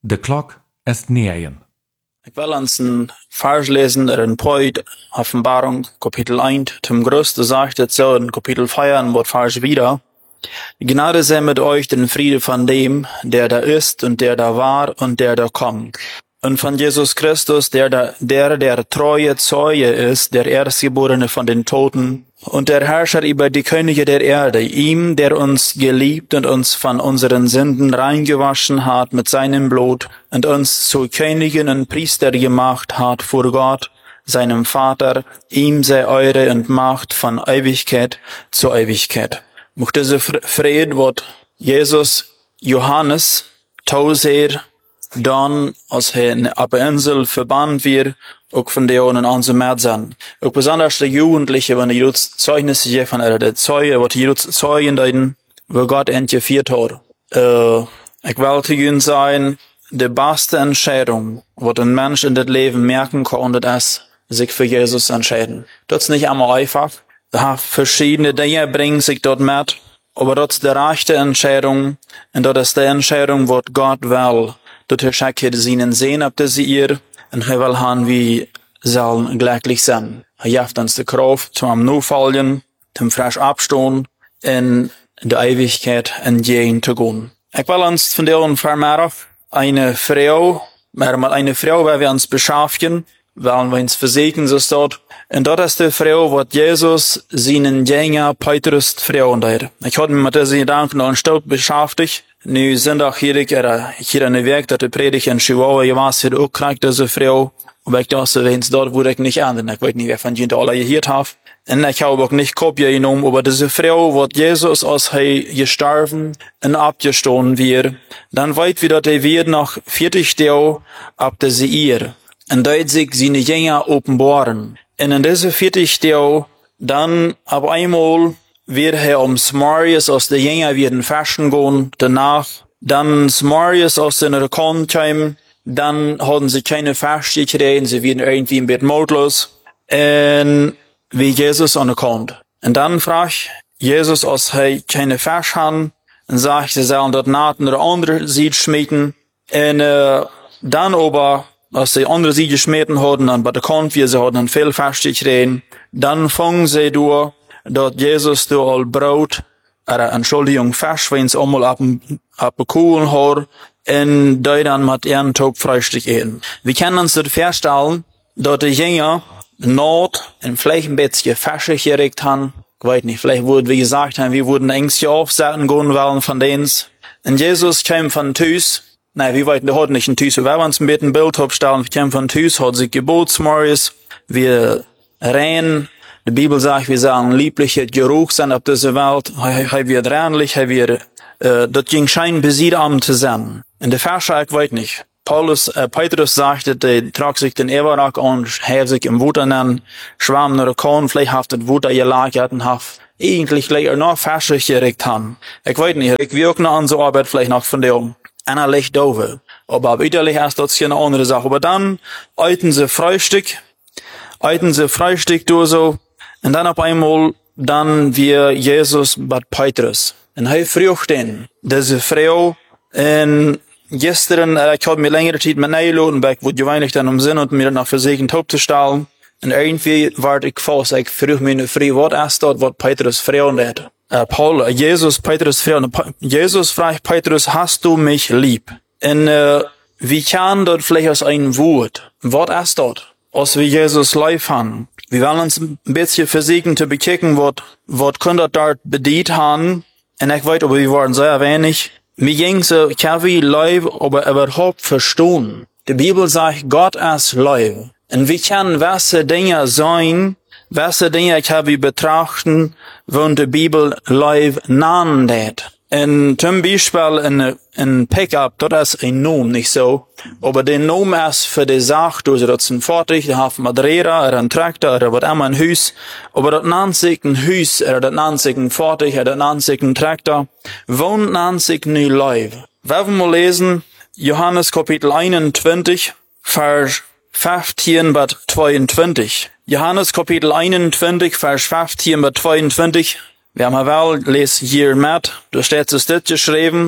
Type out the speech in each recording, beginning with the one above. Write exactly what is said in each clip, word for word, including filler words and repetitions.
De klok est negen. Ik wil ons een vers lezen er in Poit, Offenbarung, Kapitel eins. Zum Größten sagt es so in Kapitel vier, in Wort Vers wieder. Die Gnade sei mit euch, den Friede von dem, der da ist und der da war und der da kommt. Und von Jesus Christus, der da, der, der treue Zeuge ist, der Erstgeborene von den Toten und der Herrscher über die Könige der Erde, ihm, der uns geliebt und uns von unseren Sünden reingewaschen hat mit seinem Blut und uns zu Königen und Priester gemacht hat vor Gott, seinem Vater, ihm sei Eure und Macht von Ewigkeit zu Ewigkeit. Mocht diese Friede, wat Jesus Johannes tauseer, dan als hij op een insel verbannt wird, ook van de onen aan zijn maat zijn. Ook besonders de Jugendlichen, wenn die Juden Zeugnisse geven van er de Zeugen, wat die Juden Zeugen deuten, wo Gott entgeviert hat. Uh, ik wil te jullie sagen, de beste Entscheidung, wat een Mensch in dit Leben merken kann, dat is sich für Jesus entscheiden. Das ist nicht einmal einfach. Da verschiedene Dinge bringen sich dort mit, aber das ist die rechte Entscheidung, und das ist die Entscheidung, was Gott will. Dort er schickt seinen Sehen ab das ihr, und er will haben, wie sollen glücklich sein. Er gibt uns die Kraft zum Nufallen, zum frisch abstehen, in die Ewigkeit entgegen zu gehen. Ich will uns von der vermehren, eine Frau, mehr mal eine Frau, weil wir uns beschäftigen, weil wir uns versegnen, so steht. Und das ist die Frau, was Jesus seinen Jünger Petrus Frau hat. Ich hatte mich mit diesen Gedanken noch ein Stück beschäftigt. Nu sind auch hier, hier an der Weg, dass die Predigt in Chihuahua, ich weiß, hier auch kriegt diese Frau. Aber ich dachte, wenn es dort wurde ich nicht ändern. Ich weiß nicht, wer von ihnen alle gehört hat. Und ich habe auch nicht Kopie genommen, aber diese Frau, was Jesus als er gestorben und abgestoßen wird, dann weit wieder, der wird nach vierzig Jahren ab der ihr. Und dort sich seine Jünger offenbaren. Und in diese vierzig Jahren, dann ab einmal wird er ums Marius aus der Jünger werden fasten gehen, danach, dann Marius aus den Rekon kommen, dann haben sie keine Faste gekriegt, sie werden irgendwie ein bisschen mutlos, und wie Jesus ankommt. Und dann fragt Jesus, als er keine Faste hat, und sagt, sie sollen dort Naten oder andere Sied schmieden, und äh, dann aber, als die andere Siege geschmeten haben, dann bei der Konf, wie sie haben dann viel Faste gekriegt, dann fangen sie durch, dort Jesus durch all Brot, oder Entschuldigung, Fisch, wenn es einmal ab, ab Kuhlen hat, und die dann mit ihren Tag Frühstück essen. Wir können uns das vorstellen, dass die Jünger Not und vielleicht ein bisschen Fisch gekriegt haben. Ich weiß nicht, vielleicht wurde, wie gesagt haben, wir wurden ängstlich aufsetzen gehen wollen von denen. Und Jesus kam von Tüß. Nein, wir wollten heute nicht in Tüß. Wir wollen uns ein bisschen ein Bild aufstellen. Wir kamen von Tüß, hat sich Geburtsmorgens. Wir rennen. Die Bibel sagt, wir sollen lieblicher Geruch sein auf dieser Welt. Er wird reinlich, er wird, äh, das ging schein besiedam zu sein. In der Vers, ich weiß nicht. Paulus, äh, Petrus sagte, der trug sich den Everak an, hat sich im Wutter nennen, schwamm nach der Korn, vielleicht hat das Wutter gelagert und hat eigentlich gleich noch Fische gekriegt haben. Ich weiß nicht, ich wirke noch an so Arbeit vielleicht noch von der einer Licht dove. Aber widerlich ist das hier eine andere Sache. Aber dann eiten sie Frühstück, eiten sie Frühstück durch so, und dann auf einmal, dann wir Jesus bei Petrus. Und er fragt ihn, diese Frau, und gestern, äh, ich habe mir längere Zeit mit Neiloten, weil ich wurde weinig dann um Sinn und mir nach versegnet aufzustellen. Und irgendwie war ich fast, ich frage mich eine Frau, was ist dort, was Petrus Frau hat? Äh, Paul, Jesus, Petrus Frau, Jesus fragt Petrus, hast du mich lieb? Und, äh, wie kann dort vielleicht aus einem Wort? Was ist dort? Als wir Jesus live haben. Wir wollen uns ein bisschen versuchen zu bekicken, was, was könnte dort bedient haben. Und ich weiß, aber wir waren sehr wenig. Mir ging so, ich habe live, aber überhaupt verstehen. Die Bibel sagt, Gott ist live. Und wir können welche Dinge sein, welche Dinge ich habe betrachten, wenn die Bibel live nannt. Und zum Beispiel in, in Pickup, das ist ein Nom, nicht so. Aber der Nom ist für die Sache, du das ist ein Fahrzeug, der hat Madeira, oder ein Traktor, oder was immer ein Haus. Aber das nennt sich ein Haus, oder das nennt sich ein Fahrzeug, oder das nennt sich ein Traktor. Wohnt nennt sich nie live. Wir wollen mal lesen, Johannes Kapitel einundzwanzig, Vers fünfzehn bis zweiundzwanzig. Johannes Kapitel einundzwanzig, Vers fünfzehn bis zweiundzwanzig. Wir haben wel, les hier mit, da steht es dit geschrieben,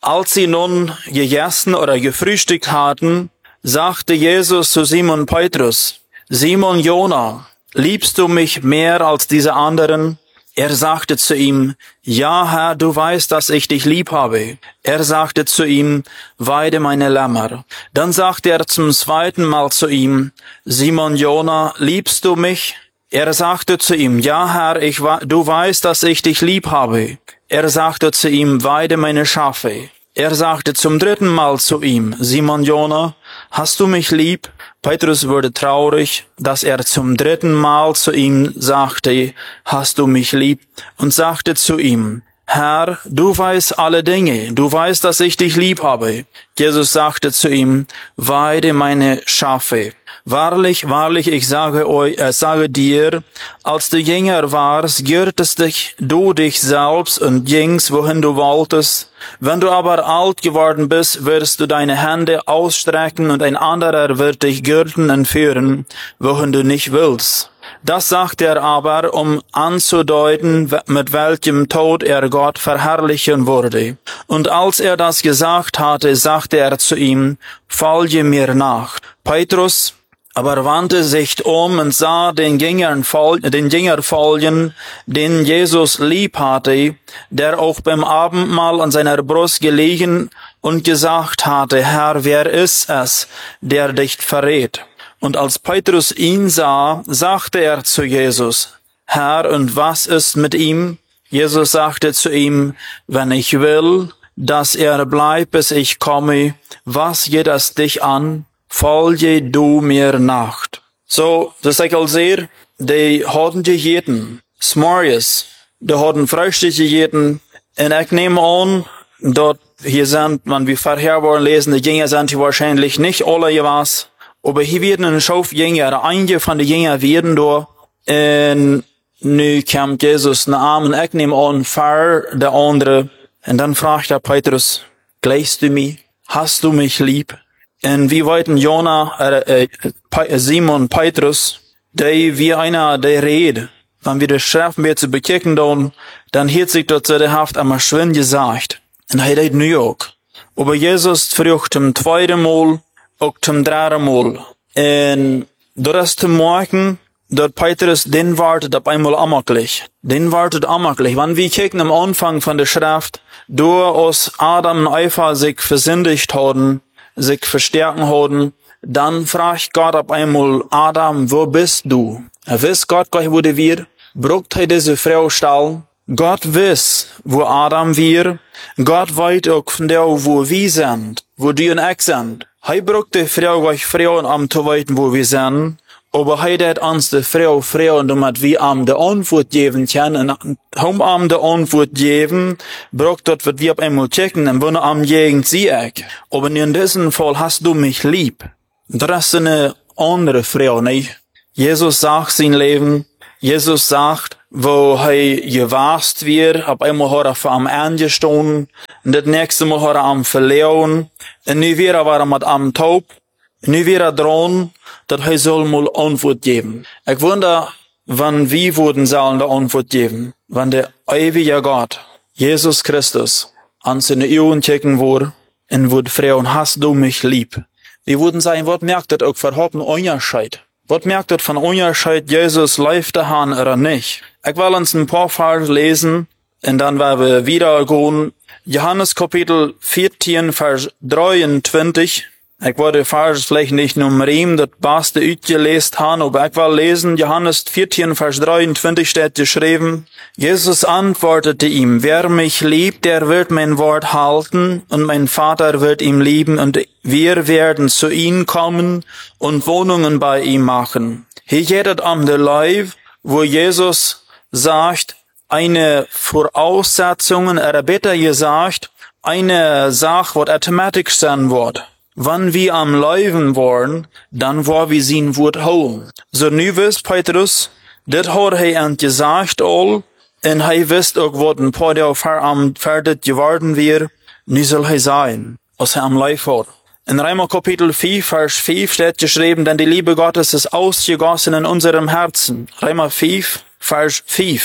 Als sie nun gegessen oder gefrühstückt hatten, sagte Jesus zu Simon Petrus, Simon Jona, liebst du mich mehr als diese anderen? Er sagte zu ihm, ja, Herr, du weißt, dass ich dich lieb habe. Er sagte zu ihm, weide meine Lämmer. Dann sagte er zum zweiten Mal zu ihm, Simon Jona, liebst du mich? Er sagte zu ihm, ja, Herr, ich, du weißt, dass ich dich lieb habe. Er sagte zu ihm, weide meine Schafe. Er sagte zum dritten Mal zu ihm, Simon Jona, hast du mich lieb? Petrus wurde traurig, dass er zum dritten Mal zu ihm sagte, hast du mich lieb? Und sagte zu ihm, Herr, du weißt alle Dinge, du weißt, dass ich dich lieb habe. Jesus sagte zu ihm, weide meine Schafe. Wahrlich, wahrlich, ich sage euch, äh, sage dir, als du jünger warst, gürtest dich du dich selbst und gingst, wohin du wolltest. Wenn du aber alt geworden bist, wirst du deine Hände ausstrecken und ein anderer wird dich gürten und führen, wohin du nicht willst. Das sagt er aber, um anzudeuten, mit welchem Tod er Gott verherrlichen würde. Und als er das gesagt hatte, sagte er zu ihm, folge mir nach. Petrus aber wandte sich um und sah den Jüngern den Jünger folgen, den Jesus lieb hatte, der auch beim Abendmahl an seiner Brust gelegen und gesagt hatte, Herr, wer ist es, der dich verrät? Und als Petrus ihn sah, sagte er zu Jesus, Herr, und was ist mit ihm? Jesus sagte zu ihm, wenn ich will, dass er bleibt, bis ich komme, was geht es dich an? Folge du mir nach. So, das ist also sehr, die hatten gegeten, Smorgas, die hatten Frühstück gegeten, und ich nehme an, dort, hier sind, wenn wir vorher wollen lesen, die Jünger sind hier wahrscheinlich nicht alle gewas, aber hier werden ein Schauf Jünger, einige von den Jünger werden da, und nu kommt Jesus nach und ich nehme an, vor der andere, und dann fragt er Petrus, gleichst du mich? Hast du mich lieb? Und wie weiten Jona, äh, äh, Simon Petrus, der wie einer, der redet, wenn wir das schaffen, wir zu bekicken, dann, dann hielt sich dort zu der Haft einmal schön gesagt. Und er redet New York. Aber Jesus fragt zum zweiten Mal, auch zum dritten Mal. Und das ist zum Morgen, dort Petrus, den wartet auf einmal amaklich. Den wartet amaklich. Wenn wir kicken am Anfang von der Schrift, durch aus Adam und Eva sich versündigt haben, sich verstärken haben, dann fragt Gott auf einmal, Adam, wo bist du? Er wisst Gott gleich, wo der wir, brucht er diese Frau stall. Gott wisst, wo Adam wir. Gott weiß auch von der, wo wir sind, wo du und ich sind. Er brucht die Frau gleich Frauen, um zu weiten, wo wir sind. Aber er hat uns die Frau Frauen, damit wir ihm die Antwort geben können. Und um ihm die Antwort geben, braucht dort, was wir auf einmal checken, und wenn er am Gegend sie ich. Aber in diesem Fall hast du mich lieb. Das ist eine andere Frau, nicht? Jesus sagt sein Leben. Jesus sagt, wo er gewasst wird, auf einmal hat er vor am Ende gestanden, und das nächste Mal hat er am verloren, und nu wieder war er mit am taub, nu wieder dran, dass er soll mal Antwort geben. Ich wundere, wann wir würden sollen der Antwort geben, wann der ewige Gott, Jesus Christus, an seine Augen checken würde, und würde fragen, hast du mich lieb? Wir würden sagen, was merkt das auch verhoppen Unterschied? Was merkt das von Unterschied, Jesus läuft der Hahn oder nicht? Ich will uns ein paar Verse lesen, und dann werden wir wieder gehen. Johannes Kapitel vierzehn, Vers dreiundzwanzig. Ich wollte Vers vielleicht nicht nummerieren, das beste uitgelesen haben, aber ich will lesen, Johannes vierzehn, Vers dreiundzwanzig steht geschrieben, Jesus antwortete ihm, wer mich liebt, der wird mein Wort halten, und mein Vater wird ihn lieben, und wir werden zu ihm kommen und Wohnungen bei ihm machen. Hier geht es um den Leib, wo Jesus sagt, eine Voraussetzung, er besser gesagt, eine Sache, was automatisch sein wird. Wenn wir am Leben waren, dann war wir sein Wort holen. So nu wisst Petrus, das hat er an gesagt all, und er wisst auch, was ein paar Jahre am fertig geworden wird, nu soll er sein, als er am Leben war. In Römer Kapitel vier, Vers fünf steht geschrieben, denn die Liebe Gottes ist ausgegossen in unserem Herzen. Römer vier, Vers fünf.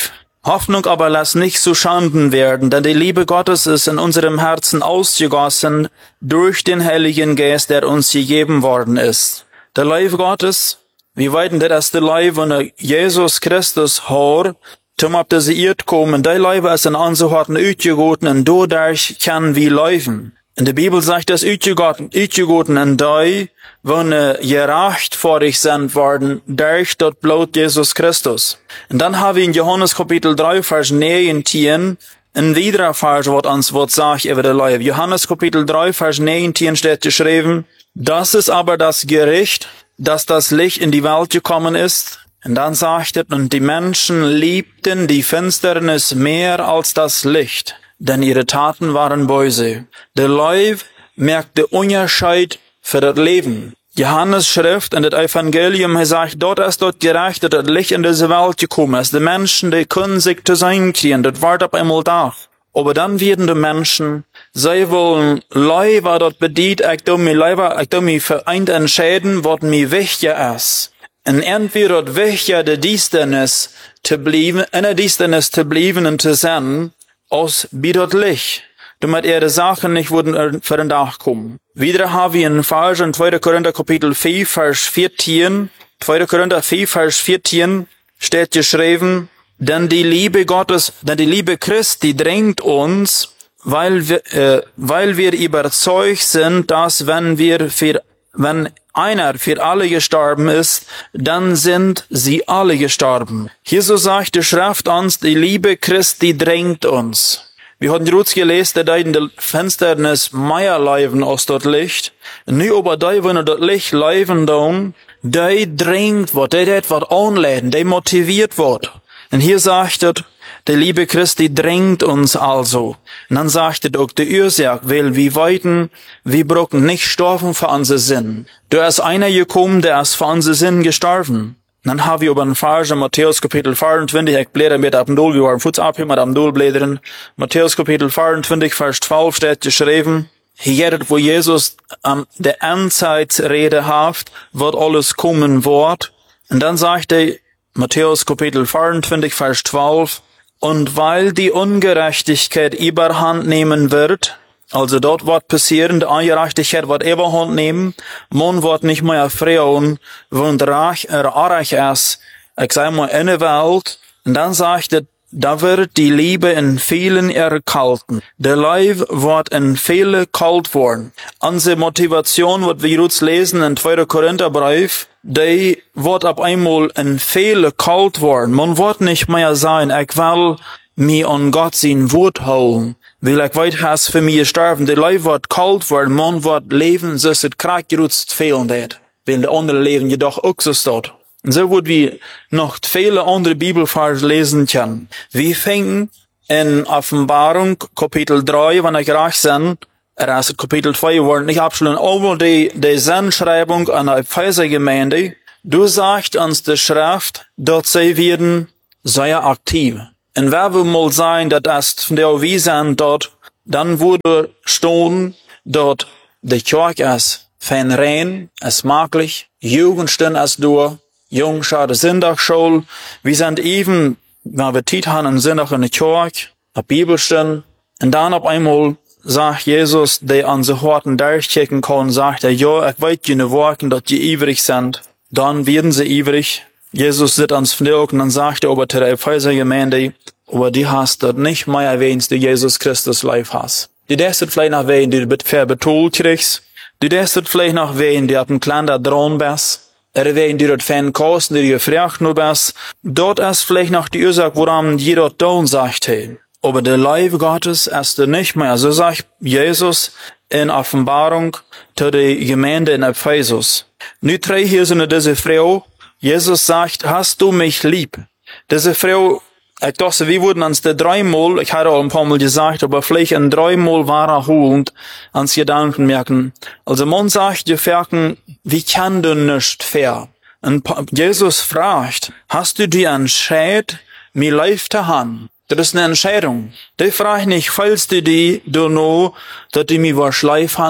Hoffnung aber lass nicht zu Schanden werden, denn die Liebe Gottes ist in unserem Herzen ausgegossen durch den Heiligen Geist, der uns gegeben worden ist. Der Leib Gottes, wir weten, das ist der Leib, wenn Jesus Christus hör, zum ab diese Erd kommen, der Leib ist in unsere Horten uitgegoten und dadurch können wir laufen. In der Bibel sagt das uitgegoten, uitgegoten und die, wenn gerecht vor dich sind worden, durch das Blut Jesus Christus. Und dann haben wir in Johannes Kapitel drei, Vers neunzehn, ein weiterer Vers, was uns was sagt über der Leib. Johannes Kapitel drei, Vers neunzehn steht geschrieben, das ist aber das Gericht, dass das Licht in die Welt gekommen ist. Und dann sagt es, und die Menschen liebten die Finsternis mehr als das Licht, denn ihre Taten waren böse. Der Leib merkt den Unterschied für das Leben. Johannes Schrift in das Evangelium sagt, dort ist dort gerecht, dass das Licht in diese Welt gekommen ist. Die Menschen, die können sich zu sein kriegen, das war auf einmal da. Aber dann werden die Menschen, sie wollen Leiber dort bedient, ich tu mir Leiber, ich tu mir vereint entscheiden, was mir wichtiger ist. Und entweder dort wichtiger der Dienstnis zu bleiben, in der Dienstnis zu bleiben und zu sein, aus wie dort Licht. Damit er die Sachen nicht wurden für den Tag kommen. Wieder haben wir einen Vers in zweiter Korinther Kapitel vier, Vers vierzehn. zweiter Korinther vier, Vers vierzehn steht geschrieben, denn die Liebe Gottes, denn die Liebe Christi drängt uns, weil wir, äh, weil wir überzeugt sind, dass wenn wir für, wenn einer für alle gestorben ist, dann sind sie alle gestorben. Hier so sagt die Schrift uns, die Liebe Christi drängt uns. Wir hatten kurz gelesen, dass in der Finsternis mehr Leben aus dort Licht. Nu aber die, wenn dort Licht leben tun, die drängt wird, die das wird anladen, die motiviert wird. Und hier sagt es, die Liebe Christi drängt uns also. Und dann sagt es auch die Ursache, weil wir weiten, wir brauchen nicht sterben für unsere Sinn. Da ist einer gekommen, der ist für unsere Sinn gestorben. Dann haben wir über den Vers in Matthäus Kapitel vierundzwanzig, ich blätter mit ab dem Dol, wir waren Fuß ab, mit am Dol blättern. Matthäus Kapitel vierundzwanzig, Vers zwölf steht geschrieben, hier, wo Jesus am um, der Endzeitsrede haft, wird alles kommen wird. Und dann sagt er, Matthäus Kapitel vierundzwanzig, Vers zwölf, und weil die Ungerechtigkeit überhand nehmen wird, also dort wird passieren, die Ungerechtigkeit wird überhand nehmen, man wird nicht mehr freuen, wenn reich er reich ist, ich sag mal, in der Welt, und dann sagt er, da wird die Liebe in vielen erkalten. Der Leib wird in viele kalt worden. Unsere Motivation, was wir jetzt lesen in zweiter Korintherbrief, die wird ab einmal in viele kalt worden. Man wird nicht mehr sein, ich will mir an Gott sein Wort holen. Weil ich weiß, has für mich gestorben. Der Leib wird kalt worden, man wird leben, so ist es krank gerutzt fehlen dort. Weil der andere Leben jedoch auch so steht. Und so wird wir noch viele andere Bibelverse lesen können. Wir fangen in Offenbarung Kapitel drei, wenn ich recht bin, er ist Kapitel zwei, wollen nicht abschließen, aber die, die Sendschreibung an der Epheser-Gemeinde, du sagst uns die Schrift, dort sie werden sehr aktiv. Und wer will mal sein, dass das von der wir sind dort, dann würde stehen, dort die Kirche ist fein rein, ist maglich, Jugendstern ist durch, Jungschar, Sonntagsschule. Wir sind eben, wenn wir Zeit haben, am Sonntag in der Kirche, eine Bibelstunde. Und dann auf einmal sagt Jesus, der an so Horten durchchecken kann, sagt er, ja, ich weiß die Worte, dass die ewig sind. Dann werden sie ewig. Jesus sitzt ans Fnirk und dann sagt er, aber der Epheser-Gemeinde, aber die hast dort nicht mehr erwähnt, die Jesus Christus live hast. Die destet vielleicht noch wen, die du verbetont kriegst. Die destet vielleicht noch wen, die hat ein kleiner Drohn bist. Er wen, die dort fan kosten, die gefragt nur bist. Dort ist vielleicht noch die Ursache, woran jeder Don sagt, hey. Aber der Leib Gottes ist er nicht mehr. So sagt Jesus in Offenbarung zu der Gemeinde in Ephesus. Nu drei hier sind diese Frau. Jesus sagt, hast du mich lieb? Diese Frau, ich dachte, wir wurden uns der dreimal, ich hatte auch ein paar Mal gesagt, aber vielleicht ein dreimal wiederholend ans Gedanken merken. Also man sagt, die Ferken, wie kann du nicht fair? Und Jesus fragt, hast du die Entscheid, mir live zu haben? Das ist eine Entscheidung. Die fragt nicht, falls du die, du know, dass die mir was live haben?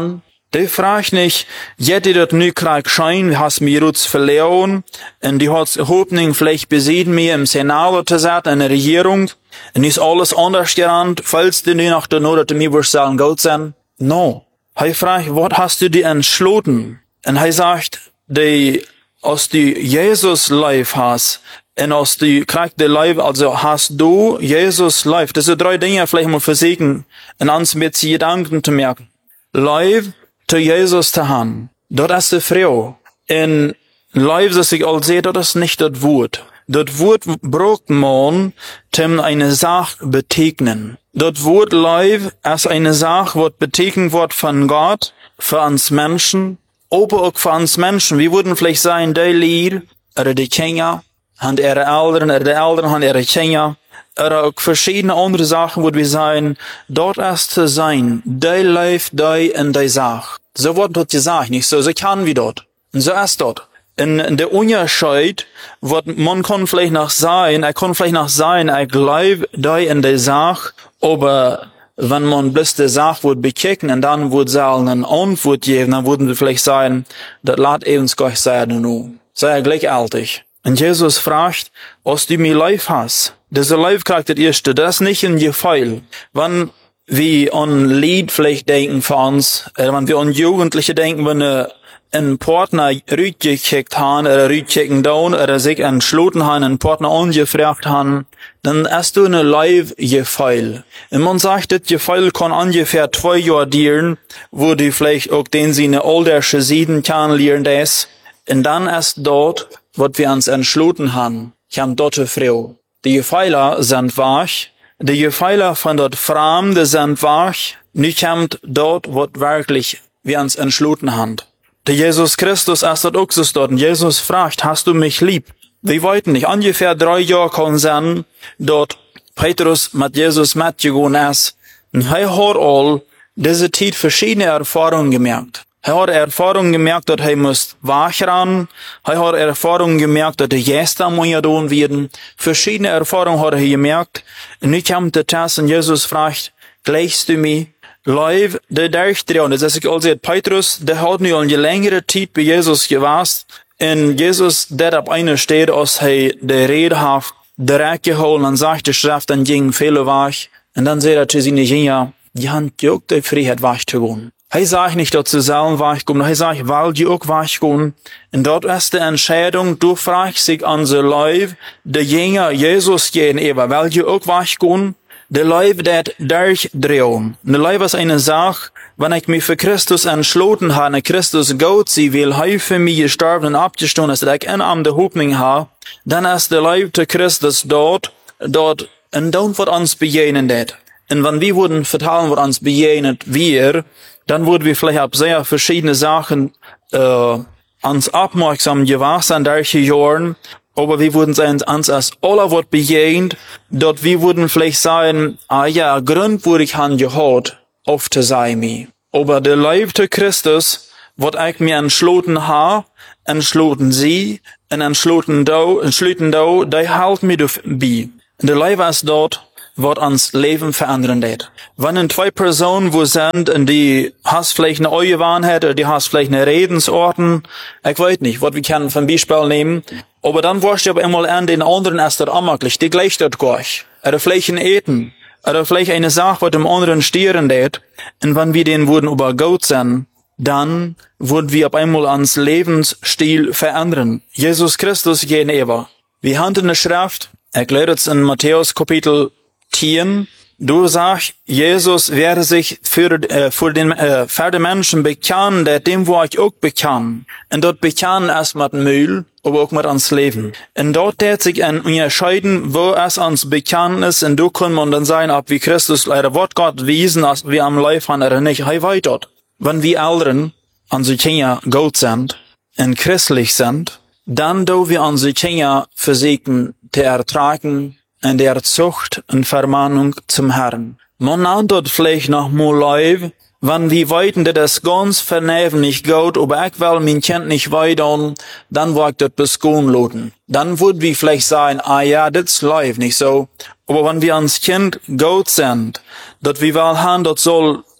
Die fragt nicht, jette dat nu krijg schein, wie hast mir jetzt verloren, und die hat Hoffnung, vielleicht besiegen mir im Senat zu sein, in der Regierung, und ist alles anders gerannt, falls du nu nach der Not, dass du mir wirst sagen, Gott sein. No. Er fragt, was hast du dir entschlossen? Und er sagt, die, als du Jesus live hast, und als du kriegst die live, also hast du Jesus live. Das sind drei Dinge, vielleicht mal versuchen, in uns mit sie Gedanken zu merken. Live, zu Jesus zu haben. Dort ist die Frau. In live, das ich all sehe, das ist nicht das Wort. Das Wort braucht man, um eine Sache betegnen. Das Wort live ist eine Sache, was betegnet wird von Gott, für uns Menschen, aber auch für uns Menschen. Wir würden vielleicht sagen, die Lied, oder die Kinder, haben ihre Eltern, oder die Eltern haben ihre Kinder, oder auch verschiedene andere Sachen, wo wir sagen, dort ist zu sein, die live, die in die Sache. So wird dort gesagt, nicht so, so kann wie dort. Und so ist dort. In, in der Unterschied, wird, man kann vielleicht noch sein, er kann vielleicht noch sein, er glaubt, die in die Sache, aber wenn man bloß die Sache wird bekicken und dann wird sagen, eine Antwort geben, dann würden wir vielleicht sagen, das lässt eben Gott sein, nun. Sei gleichaltig. Und Jesus fragt, was du mir live hast. Diese Live kriegt das erste, das ist nicht ein Gefeil. Wenn wir an Lied vielleicht denken für uns, äh, wenn wir an Jugendliche denken, wenn eine ein Partner rütgekickt haben, oder rütgekicken down, oder sich entschlossen haben, einen Partner angefragt haben, dann hast du eine Live-Gefeil. Und man sagt, das Gefeil kann ungefähr zwei Jahre dauern, wo du vielleicht auch den sie eine altersche Sieden kennenlernen das. Und dann erst dort, was wir uns entschlossen haben, kam dort eine Frau. Die Gefeiler sind wach, die Gefeiler von dort Fremde sind wach, nicht kommt dort, was wirklich wir uns entschlossen haben. Der Jesus Christus ist dort auch so dort. Und Jesus fragt, hast du mich lieb? Wir wollten nicht. Ungefähr drei Jahre kann sein, dort Petrus mit Jesus mitgegangen ist. Und er hat all diese Zeit verschiedene Erfahrungen gemerkt. Er hat Erfahrungen gemerkt, dass er muss wach ran. Er hat Erfahrungen gemerkt, dass die Gäste muss tun werden. Verschiedene Erfahrungen hat er gemerkt. Und nun kommt der Tag und Jesus fragt, gleichst du mir? Live, der durchdrehen. Das heißt, ich also, Petrus, der hat nu eine längere Zeit bei Jesus gewasst. Und Jesus, der auf einer steht, als er die Rede hat, direkt geholt und sagt, die Schrift, dann ging viele wach. Und dann sagt er zu seinen Jüngern, die haben auch die Freiheit wach zu gehen. Er sagt nicht, dass sie selber wach gehen, er sagt, weil die auch wach gehen. Und dort ist die Entscheidung, du fragst dich an so Live, die Jünger Jesus gegenüber, weil die auch wach gehen. Der Leib, der durchdrehen. Der Leib ist eine Sache, wenn ich mich für Christus entschlossen habe, Christus Gott sie will, er für mich gestorben und abgestorben ist, dass ich in am der Hoffnung habe, dann ist der Leib zu Christus dort, dort, und dann wird uns begegnen das. Und wenn wir würden vertellen, was uns begegnet wir, dann würden wir vielleicht auf sehr verschiedene Sachen, äh, uns aufmerksam gewesen durch die Jahren, aber wir würden sagen, uns als aller wird begegnet, dort wir würden vielleicht sagen, ah ja, Grund würde ich han gehört, auf zu sein mir. Aber der Leib zu Christus, wird ich mir entschlossen ha, entschlossen sie, und entschlossen do, entschlossen do, die halt mir bei. Und der Leib ist dort, wird uns Leben verändern det. Wenn in zwei Personen wo sind, und die hast vielleicht eine neue Wahrheit, oder die hast vielleicht eine Redensorten, ich weiß nicht, was wir können vom Beispiel nehmen, aber dann wirst du aber einmal an den anderen erst dort anmöglich, die gleich dort gleich. Oder vielleicht ein Eten, oder vielleicht eine Sache, was dem anderen stieren det, und wenn wir den würden über Gott sein, dann würden wir auf einmal ans Lebensstil verändern. Jesus Christus gegenüber. Wir haben in der Schrift, erklärt es in Matthäus Kapitel zehn, du sagst, Jesus werde sich für, äh, für den, äh, für den Menschen bekennen, der dem, wo ich auch bekann. Und dort bekennen es mit Müll, aber auch mit ans Leben. Und dort tät sich ein unterscheiden, wo es ans bekannt ist, und du kann man dann sein, ob wie Christus leider Wort Gott wiesen, als wir am Leib haben oder nicht, hey weit dort. Wenn wir Eltern an so Kinder Gott sind, und christlich sind, dann do wir an so Kinder versuchen, zu ertragen, in der Zucht und Vermahnung zum Herrn. Man nennt dort vielleicht noch mal Leib, wenn wir weiten, dass das ganz vernehmen nicht geht, aber ich will mein Kind nicht weiter, dann will ich dort beskohen loten. Dann würden wir vielleicht sagen, ah ja, das ist Leib, nicht so. Aber wenn wir ans Kind Gott sind, dass wir wollen haben, das soll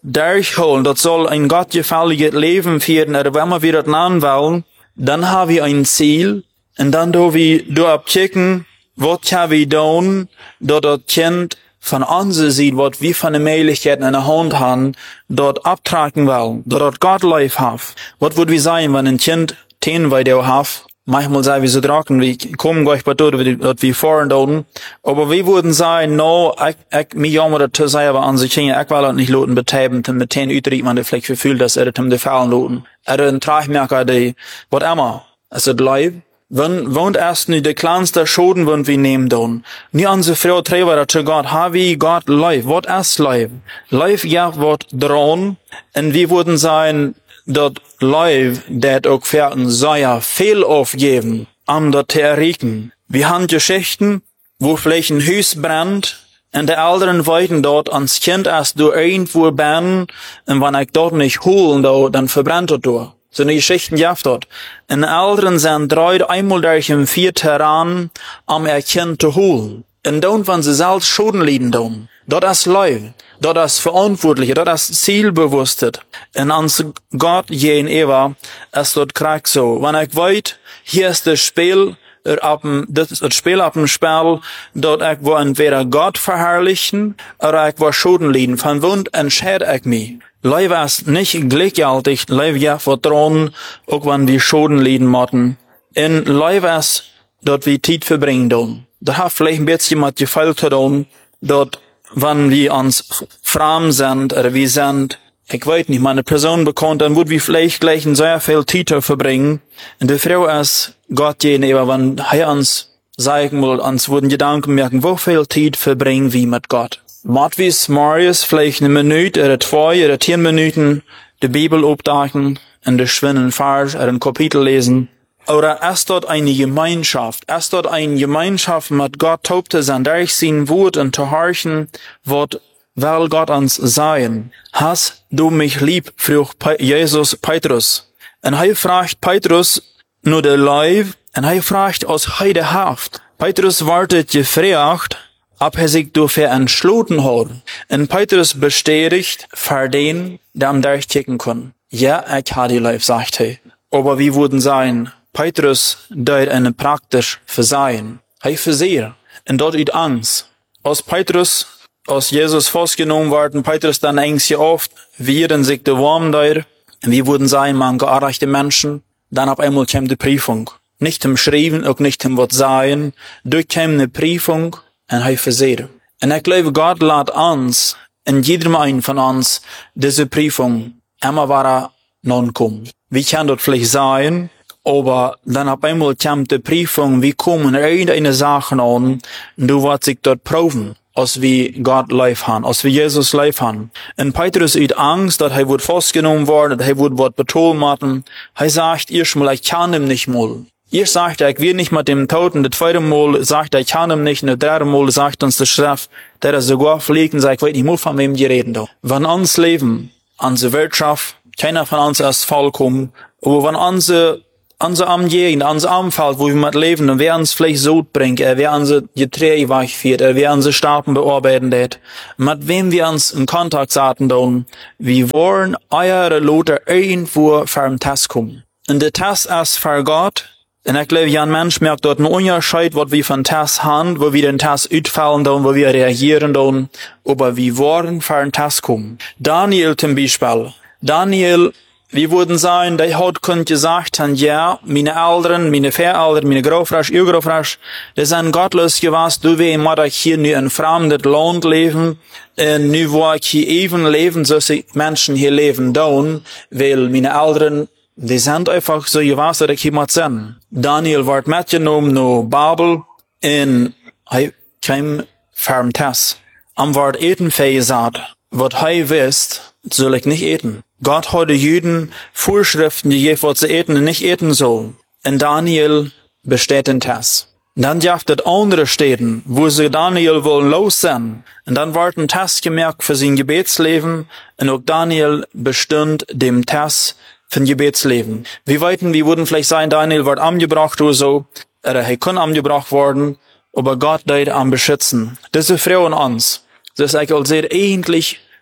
durchholen, das soll ein gottgefälliges Leben führen, oder wenn wir wieder nahen wollen, dann haben wir ein Ziel, und dann do wir do abchecken, was kann wir tun, dass das Kind von uns sieht, was wir von den Möglichkeiten in der Hand haben, dort abtragen wollen, dort Gott live hat. Was würde wir sagen, wenn ein Kind ten Video hat? Manchmal sagen wir so drachen, wie kommen gleich bei dort, dass wir fahren dort. Aber wir würden sagen, no, ich, ich, mir jammer dazu sagen, aber an sich Kinder, ich will das nicht loten betreiben, mit ten Utrecht, man vielleicht gefühlt, dass er dem Fallen loten. Er ein Tragmerker, die, was immer. Es ist live. Wenn, wohnt erst nicht die kleinste Schoden, wenn wir nehmen dann. Nie unsere Frau treiber dazu Gott, ha wie Gott live, was ist live? Live, ja, was dran, und wir würden sagen, dat live, dat auch werden sehr viel aufgeben, um das zu erreichen. Wir haben Geschichten, wo vielleicht ein Haus brennt, und die Eltern weiten dort ans Kind erst durch irgendwo brennen, und wenn ich dort nicht holen, dann verbrennt es dort. So eine Geschichten jaft dort. Und die Eltern sind drei einmal durch im vier Terran, um ihr Kind zu holen. Und dann, wenn sie selbst Schulden liegen, dann. Dort ist live. Dort ist verantwortlich. Dort ist zielbewusst. Und ans Gott jeden Eva ist dort krieg so. Wenn ich weiß, hier ist das Spiel, ab dem, das ist das Spiel ab dem Spiel, dort ich wo entweder Gott verherrlichen, oder ich wo Schulden liegen. Von wund entscheide ich mich. Leib ist nicht gleichgültig, leib ja Vertrauen, auch wenn wir Schulden liegen müssen. In Leib ist, dort wir Zeit verbringen tun. Da hat vielleicht ein bisschen mit Gefallen zu tun, dort, wenn wir uns fremd sind, oder wir sind, ich weiß nicht, meine Person bekommt, dann würden wir vielleicht gleich sehr viel Zeit verbringen. Und die Frau ist Gott gegenüber, wenn er uns sagen will, uns würden Gedanken merken, wo viel Zeit verbringen wir mit Gott. Matvis, Marius, vielleicht eine Minute oder zwei oder zehn Minuten die Bibel aufdachen und die schwinnen Vers oder ein Kapitel lesen. Oder ist dort eine Gemeinschaft? Ist dort eine Gemeinschaft mit Gott taub zu sein, durch sein Wort und zu horchen, was will Gott uns sagen? Hast du mich lieb? Fragt Jesus Petrus. Und er fragt Petrus nur der Leib, und er fragt aus Heidehaft. Petrus wartet gefragt, ob er sich dafür entschlossen hat. Und Petrus bestätigt für den, der am durchkicken kann. Ja, ich habe die Leib, sagt er. Aber wie würden sein, Petrus dort eine praktisch versehen. Er versehen. Und dort ist Angst. Als Petrus, als Jesus festgenommen worden, Petrus dann eigentlich oft, wir sich der Warm dort. Und wie würden sein, man gearbeitete Menschen. Dann auf einmal kam die Prüfung. Nicht im Schreiben, auch nicht im Wort sein. Dort kam eine Prüfung. Und er versehen. Und ich glaube, Gott lädt uns, in jedem einen von uns, diese Prüfung immer weiter non kommen. Wie kann das vielleicht sein? Aber dann auf einmal kommt die Prüfung, wie kommen irgendeine Sachen an, und du wirst dich dort prüfen, als wie Gott live haben, als wie Jesus live haben. Und Petrus hat Angst, dass er wird festgenommen worden, dass er wird was betont machen. Er sagt erstmal, ich kann ihm nicht mal. Ihr sagt, ich will nicht mit dem Toten, das zweite Mal sagt er, ich kann ihm nicht, das dritte Mal sagt uns der Chef, der er sogar fliegt und sagt, ich weiß nicht mehr, von wem die reden da. Wenn uns leben, unsere Wirtschaft, keiner von uns ist vollkommen, aber wenn unsere, unsere Umgegend, unser Umfeld, wo wir mit leben, und wer uns vielleicht so bringt, er wer unsere Getreide wegführt, er wer unsere Staaten bearbeiten wird, mit wem wir uns in Kontakt setzen tun, wir wollen eure Leute irgendwo für den Test kommen. Und der Test ist für Gott. Und ich glaube, ja, ein Mensch merkt dort einen Unterschied, was wir von Test haben, wo wir den Test ausfallen, wo wir reagieren, aber wir wollen für den Test kommen. Daniel zum Beispiel. Daniel, wir würden sagen, der hat gesagt, ja, meine Eltern, meine Vereltern, meine Großvater, ihr Großvater, die sind gottlos gewesen, du wie immer ich hier nur in fremdes Land leben, und nu wo ich hier eben leben, so sie Menschen hier leben, dann, weil meine Eltern, die sind einfach so gewesen, dass ich jemand sind. Daniel wird mitgenommen nach Babel, und er kam für den Test. Am Wort eten gesagt, was er wisst, soll ich nicht eten. Gott hat den Juden Vorschriften gegeben, was sie eten und nicht eten soll. Und Daniel besteht den Test. Dann jaft es andere Städten, wo sie Daniel wollen los sind. Und dann wird ein Test gemerkt für sein Gebetsleben, und auch Daniel bestimmt dem Test für ein Gebetsleben. Wir weiten, wir würden vielleicht sagen, Daniel wird angebracht oder so, oder er kann angebracht worden, aber Gott deit am beschützen. Diese Frau und uns, das ist eigentlich sehr ähnlich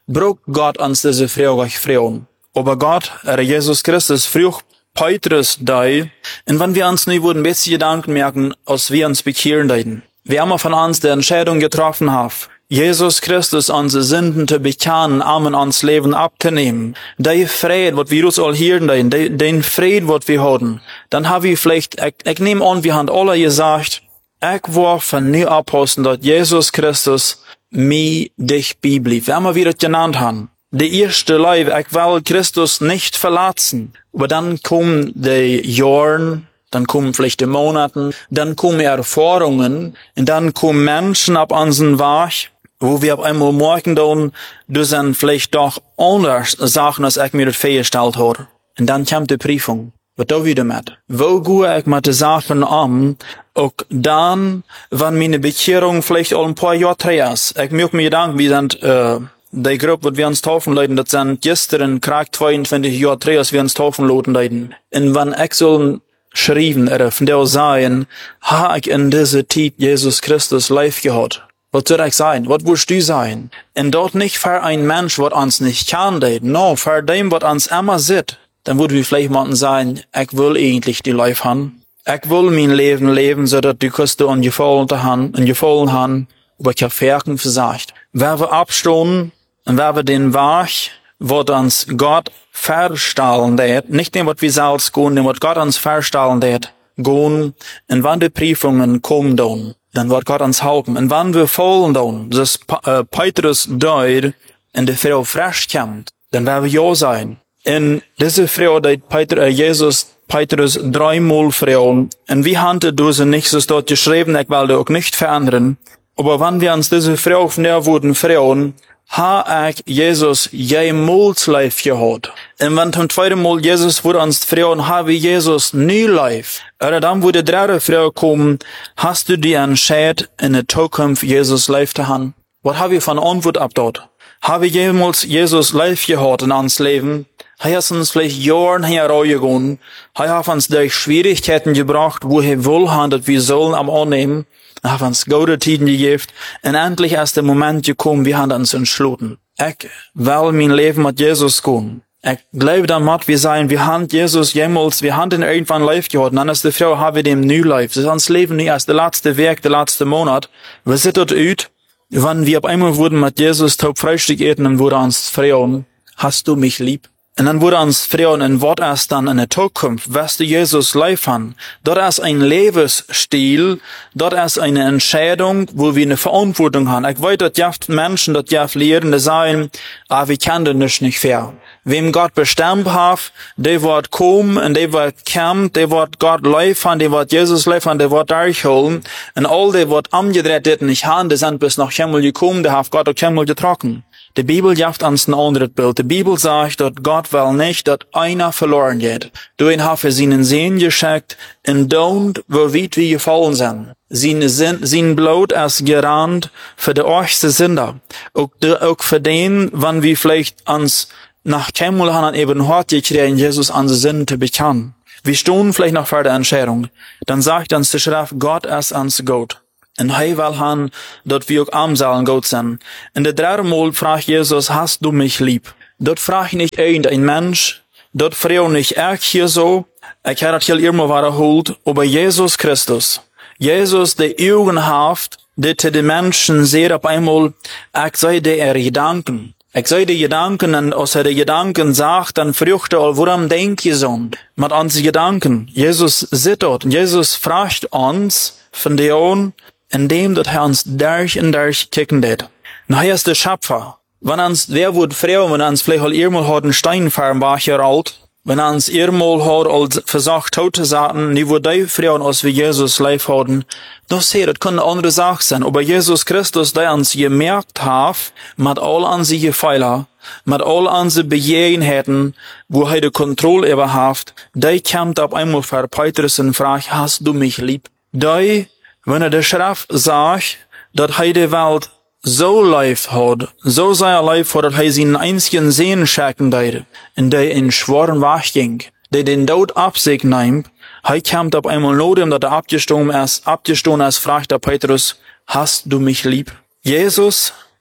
braucht Gott uns diese Frage fragen. Aber Gott, er Jesus Christus, fragt Petrus da, und wenn wir uns nicht ein bisschen Gedanken merken, als wir uns bekehren würden. Wir haben von uns die Entscheidung getroffen haben, Jesus Christus unsere Sünden zu bekennen, Amen ans Leben abzunehmen. Der Fried, was wir uns all hier den, den Fried, was wir haben. Dann haben wir vielleicht, ich, ich nehme an, wir haben alle gesagt, ich war von nie abhosten, dass Jesus Christus mir dich blieb. Wir haben wieder genannt haben. Die erste Leib, ich will Christus nicht verlassen. Aber dann kommen die Jahren, dann kommen vielleicht die Monaten, dann kommen Erfahrungen, und dann kommen Menschen ab unseren Weg, wo wir auf einmal merken, dann, das sind vielleicht doch anders Sachen, als ich mir das festgestellt habe. Und dann kommt die Prüfung. Was tue ich damit? Wo gehe ich mit den Sachen um? Auch dann, wenn meine Bekehrung vielleicht auch ein paar Jahre her ist. Ich möchte mir Gedanken, wir sind, äh, die Gruppe, die wir uns taufen leiten, das sind gestern, gerade zweiundzwanzig Jahre her, als wir uns taufen leiten. Und wenn ich so schreiben, oder von der sagen, ha ich in dieser Zeit Jesus Christus live gehabt. Was soll ich sein? Was willst du sein? Und dort nicht für ein Mensch, was uns nicht kann, no, für dem, was uns immer sieht. Dann würden wir vielleicht mal sagen, ich will eigentlich die Life haben. Ich will mein Leben leben, so dass die Küste und gefallen haben, und gefallen haben, aber ich habe Ferken versagt. Wer wir abstehen, und wer wir den Weg, was uns Gott verstellen wird, nicht dem, was wir selbst gehen, dem, was Gott uns verstellen wird, gehen, und wenn die Prüfungen kommen dann, dann wird Gott uns helfen. Und wenn wir fallen dann, dass äh, Petrus dort, und die Frau frisch kommt, dann werden wir ja sein. Und diese Frau, die Peter, äh, Jesus, Petrus dreimal fragen, und wie handte du sie nicht, so dort geschrieben, ich will auch nicht verändern. Aber wenn wir uns diese Frau von der wurden fragen, ha ich Jesus jemals live gehört? Und wenn zum zweiten Mal Jesus wurde uns fragen, habe Jesus nie live? Oder dann wurde die dritte Frau kommen, hast du die Entscheid in der Zukunft Jesus live zu haben? Was habe ich von Antwort ab dort? Habe ich jemals Jesus live gehört in uns Leben? Er hat uns vielleicht Jahren hergegangen. Er hat uns durch Schwierigkeiten gebracht, wo er wohlhandelt, wir sollen am annehmen. Er hat uns gute Tiden gegeben. Und endlich ist der Moment gekommen, wir haben uns entschlossen. Ich will mein Leben mit Jesus gehen. Ich glaube damit, wir sagen, wir haben Jesus jemals, wir haben ihn irgendwann live gehört. Und dann ist die Frau, haben wir dem New Life. Das ist uns Leben nicht erst der letzte Weg, der letzte Monat. Wir sieht dort aus, wenn wir auf einmal wurden mit Jesus taub Frühstück eten, und wurde uns fragen, hast du mich lieb? Und dann wurde uns fragen, in was erst dann in der Zukunft, wirst du Jesus live haben? Dort ist ein Lebensstil, dort ist eine Entscheidung, wo wir eine Verantwortung haben. Ich weiß, dass jaft Menschen, dass jaft Lehrende sagen, ah, wir kennen das nicht fair. Wem Gott bestimmt hat, der wird kommen, und der wird kommen, der wird Gott live haben, der wird Jesus live haben, der wird durchholen. Und all die wird umgedreht, die nicht haben, die sind bis nach Himmel gekommen, die hat Gott auch Himmel getroffen. Die Bibel gibt uns ein anderes Bild. Die Bibel sagt, dass Gott will nicht, dass einer verloren geht. Du ihn hat für seinen Sehen geschickt, und don't, wo weit wir gefallen sind. Sein, sein Blut ist gerannt für die ersten Sünder. Auch, auch für den, wenn wir vielleicht uns nach Himmel haben, eben hart gekriegt, Jesus unsere Sünden zu bekennen. Wir stehen vielleicht noch vor der Entscheidung. Dann sagt uns die Schrift, Gott ist uns Gott. Und er will haben, dass wir auch arm sollen Gott sein. Und der dritte Mal fragt Jesus, hast du mich lieb? Dort fragt nicht irgendein Mensch, dort fragt nicht ich hier so, ich habe das hier immer wiederholt, aber Jesus Christus. Jesus, der Augen hat, der zu den Menschen sehr auf einmal, ich sei der Gedanken. Ich sei die Gedanken, und als er die Gedanken sagt, dann fragt er, woran denkt ihr so? Mit unseren Gedanken. Jesus sitzt dort, und Jesus fragt uns von der indem dat er uns durch und durch kicken det. Und er ist der Schöpfer. Wenn uns, wer wird fragen, wenn uns vielleicht all irgendwann hat einen Stein fahren, war hier alt, wenn uns irgendwann hat als versagt tote Sachen, die wird die fragen, als wir Jesus live hatten, das hier, das kann eine andere Sache sein. Aber Jesus Christus, der uns gemerkt hat, mit all unsere Fehler, mit all unsere Begebenheiten, wo er die Kontrolle über hat, der kommt auf einmal für Petrus und fragt, hast du mich lieb? Der, wenn er der Schrift sagt, dass er die Welt so live hat, so sehr live hat, dass er seinen einzigen Sehen schenken würde, in der in schweren Weg ging, der den Tod ab sich nimmt, er kommt auf einmal nur dem, dass er abgestoßen ist, abgestoßen ist, fragt der Petrus, hast du mich lieb? Jesus,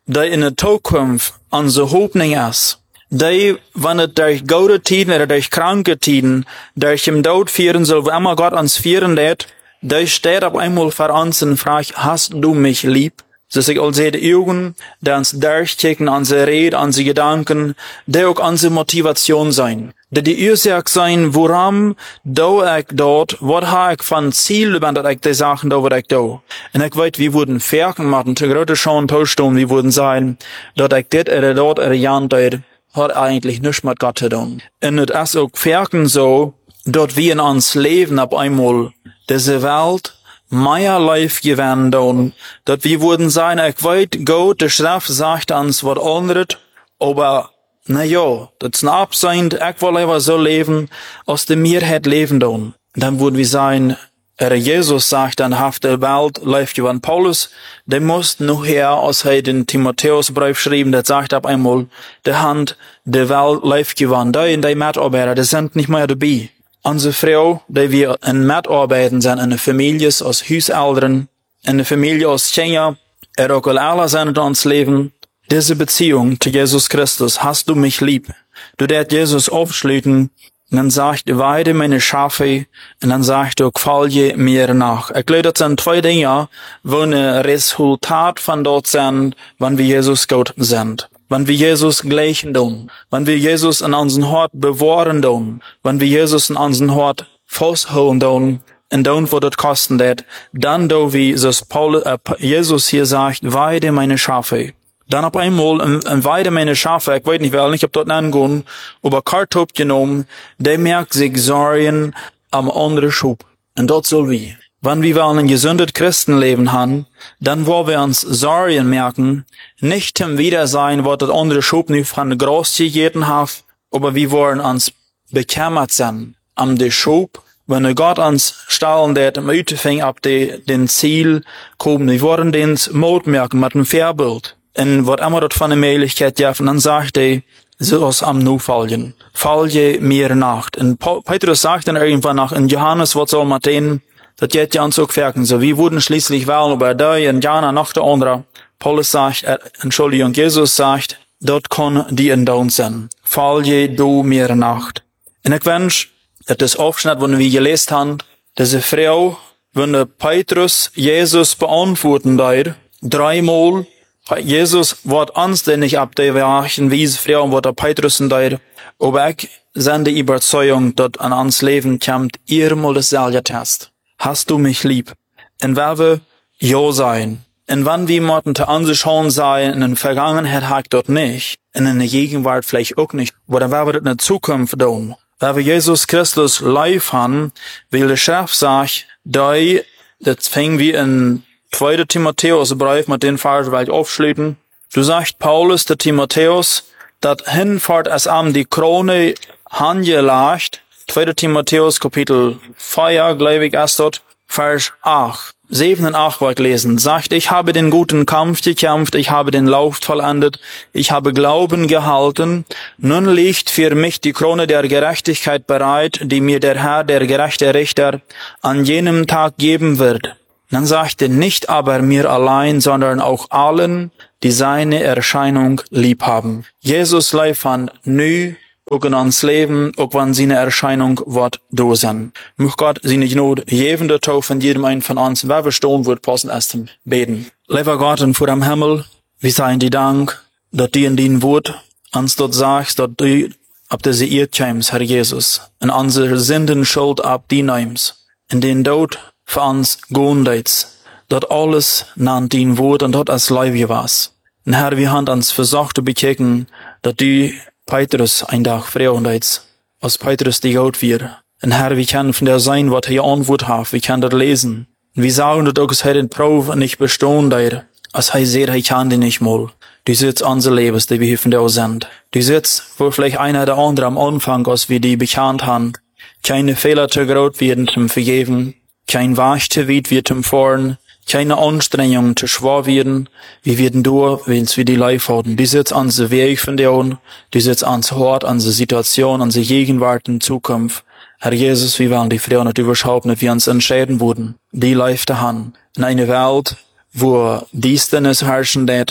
die in der Zukunft unsere Hoffnung ist. Die, wenn es durch gute Tiden oder durch kranke Tiden, durch den Tod führen soll, wo immer Gott uns führen wird, die steht auf einmal für uns und fragt, hast du mich lieb? So sich also die Augen, die uns durchchecken, unsere Rede, unsere Gedanken, die auch unsere Motivation sein. Die die Ursache sein, woran do ich dort, was habe ich von Ziel, wenn ich die Sachen da, was ich da. Und ich weiß, wir würden Ferken machen, zu große Schauen, Tauschstunden, wir würden sagen, dass ich dit oder dort oder jan dort, hat eigentlich nichts mit Gott zu tun. Und es ist auch Ferken so, dass wir in uns leben ab einmal, diese Welt, mehr Life gewähren tun, dass wir würden sagen, ich weiß, Gott, der Schrift sagt uns was anderes, aber na ja, das ist ein Absein, ich will einfach so leben, aus dem mir hat leben tun. Dann würden wir sagen, er Jesus sagt, dann haft der Welt läuft gewann Paulus, der muss nachher, als er den Timotheusbrief schrieben, der sagt ab einmal, der Hand, der Welt läuft gewann, die in die Mitarbeiter, die sind nicht mehr dabei. Unsere Frau, die wir in Mitarbeiten sind, in der Familie aus Hauseltern, in der Familie aus Kenia, er auch alle sind in uns Leben, diese Beziehung zu Jesus Christus, hast du mich lieb? Du darfst Jesus aufschließen, und dann sagt, weide meine Schafe, und dann sagt du, gefalje mir nach. Ich glaube, das sind zwei Dinge, wo ein Resultat von dort sind, wenn wir Jesus Gott sind. Wenn wir Jesus gleichen tun, wenn wir Jesus in unseren Hort bewahren tun, wenn wir Jesus in unseren Hort festhalten tun, und tun, wo das kosten wird, dann do wie das Paul, äh, Jesus hier sagt, weide meine Schafe. Dann auf einmal, ein, ein weide meine Schafe, ich weiß nicht, weil ich hab dort angehen, aber Kartop genommen, der merkt sich Sorgen am anderen Schub. Und dort soll wie. Wenn wir wollen ein gesundes Christenleben haben, dann wollen wir uns Sorgen merken, nicht im Wiedersein, was das andere Schub nicht von großzügigen hat, aber wir wollen uns bekümmert sein, am den Schub, wenn Gott uns stahlen wird, im Utefing ab de, den Ziel kommen, wir wollen den Mut merken, mit dem Vorbild. Und was immer dort von der Möglichkeit ja, dann sagt er, so aus am Nu fallen. Falje mir nach. Und Petrus sagt dann irgendwann nach, in Johannes, was soll man denen, das geht ja uns auch wirken. So, wir wurden schließlich wählen, aber da in Jana noch der andere. Paulus sagt, äh, Entschuldigung, Jesus sagt, dort kann die in uns sein. Falje du mir nach. Und ich wünsch, dass das Aufschnitt, wo wir gelesen haben, diese Frau, wenn der Petrus Jesus beantworten wird, dreimal, Jesus wird uns denn nicht ab der Wachen, wie diese Frau, wird der Petrus in der, aber ich sind die Überzeugung, dass an uns Leben kommt, ihr mal dasselbe Test. Hast du mich lieb? Und wer wir ja sein? Und wann wir mochten zu uns schon sein, in der Vergangenheit hat dort nicht, und in der Gegenwart vielleicht auch nicht, oder wer wir das in der Zukunft tun? Wer wir Jesus Christus live haben, weil der Schrift sagt, die, das fängt wie in zweiter Timotheusbrief mit den Vers, weil ich aufschließen. Du sagst Paulus, der Timotheus, dat hinfahrt es am die Krone hangelagt. zweiter Timotheus, Kapitel vier, glaube ich, erst dort, Vers acht. sieben und acht wollte ich lesen. Sagt, ich habe den guten Kampf gekämpft, ich habe den Lauf vollendet, ich habe Glauben gehalten. Nun liegt für mich die Krone der Gerechtigkeit bereit, die mir der Herr, der gerechte Richter, an jenem Tag geben wird. Dann sagte nicht aber mir allein, sondern auch allen, die seine Erscheinung lieb haben. Jesus leif an nu, auch in uns Leben, auch wenn seine Erscheinung wird da sein. Möch Gott seine Gnade jedem der Tau von jedem einen von uns, wer wir stehen wird, passen erst zum Beten. Lieber Gott und vor dem Himmel, wir seien dir Dank, dass du in dein Wort uns dort sagst, dass du ab diese Irrtums, Herr Jesus, in unsere Sünden Schuld ab die nimmst, in den Tod für uns gehen deits, dort alles nannt dein Wort und dort als Leib was. Und Herr, wir haben uns versucht zu bekennen, dass du Petrus ein Tag fragen deits, als Petrus die Gott wir. Und Herr, wir können von der sein, was er Antwort hat, wir können das lesen. Und wir sagen, dass auch er den Probe nicht bestehen deir, als er sieht, er kann die nicht mal. Du sitzt unser Lebens, die wir hier von der sind. Du sitzt, wo vielleicht einer oder andere am Anfang, als wir die bekannt haben, keine Fehler zu groß werden zum Vergeben, kein Wasch zu weit wird zum Fahren, keine Anstrengung zu schwer werden, wir werden durch, wenn wir die Life halten. Du sitzt an der Weg von dir an, du sitzt ans Hort, an der Situation, an der Gegenwart in Zukunft. Herr Jesus, wir wollen die Frauen nicht überschauen, dass wir uns entscheiden würden, die Life zu haben. In einer Welt, wo Distanz herrschen wird,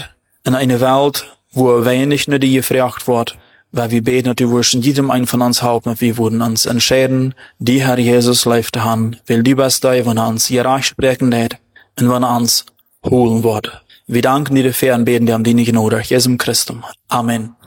in eine Welt, wo wenig nur die gefragt wird, weil wir beten, dass du wirst in jedem einen von uns helfen, wir würden uns entscheiden, die Herr Jesus lebt haben, will die Beste, wenn er uns hier reich sprechen lädt, und wenn er uns holen wird. Wir danken dir dafür und beten dir um die Gnade, Jesus Christus. Amen.